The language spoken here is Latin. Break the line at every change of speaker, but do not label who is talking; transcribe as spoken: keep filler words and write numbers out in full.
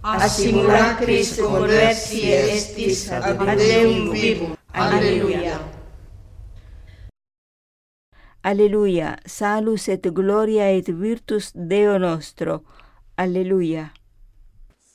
a simulacris conversie estis ad Deum vivum. Alleluia.
Alleluia, salus et gloria et virtus Deo nostro. Alleluia.